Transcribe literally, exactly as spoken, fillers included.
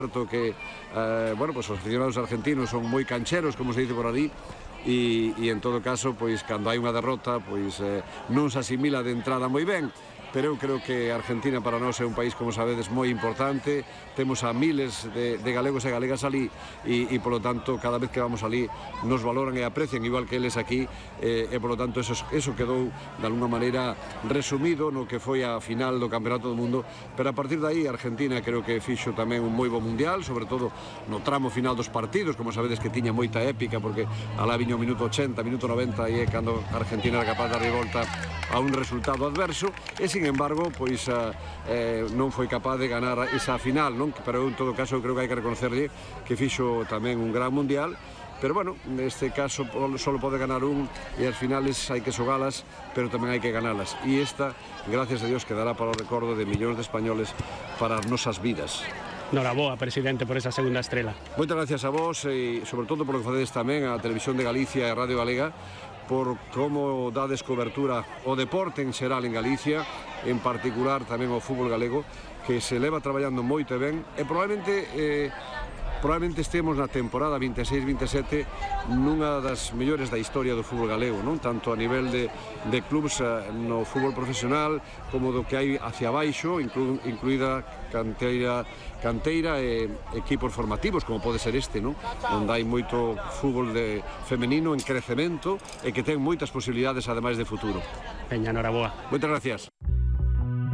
cierto que, eh, bueno, pues os aficionados argentinos son moi cancheros, como se dice por ali, e, e en todo caso, pois, cando hai unha derrota, pois, eh, non se asimila de entrada moi ben, pero eu creo que Argentina para nós é un país, como sabedes, moi importante, temos a miles de, de galegos e galegas ali, e, e polo tanto, cada vez que vamos ali, nos valoran e aprecian, igual que eles aquí, eh, e polo tanto, eso, eso quedou, de alguna maneira, resumido no que foi a final do Campeonato do Mundo, pero a partir de aí, Argentina creo que fixo tamén un moi bo mundial, sobre todo no tramo final dos partidos, como sabedes que tiña moita épica, porque alá viño o minuto ochenta, minuto noventa, e é cando Argentina era capaz de dar volta a un resultado adverso, e sin embargo, pois eh, non foi capaz de ganar esa final, non? Pero en todo caso, eu creo que hai que reconocerlle que fixo tamén un gran mundial, pero bueno, neste caso só pode ganar un, e as finales hai que xogalas, pero tamén hai que ganalas, e esta, gracias a Dios, quedará para o recordo de millóns de españoles para as nosas vidas. Noraboa, presidente, por esa segunda estrela. Moitas gracias a vos, e sobre todo por lo que facedes tamén a Televisión de Galicia e a Radio Galega, por como dades cobertura ao deporte en xeral en Galicia, en particular tamén ao fútbol galego, que se leva traballando moito e ben, e probablemente eh, probablemente estemos na temporada vinte e seis vinte e sete nunha das mellores da historia do fútbol galego, non? Tanto a nivel de, de clubs no fútbol profesional como do que hai hacia baixo, inclu, incluída canteira, canteira e equipos formativos, como pode ser este, non? Onde hai moito fútbol de femenino en crecemento e que ten moitas posibilidades ademais de futuro. Peña, noraboa. Moitas gracias.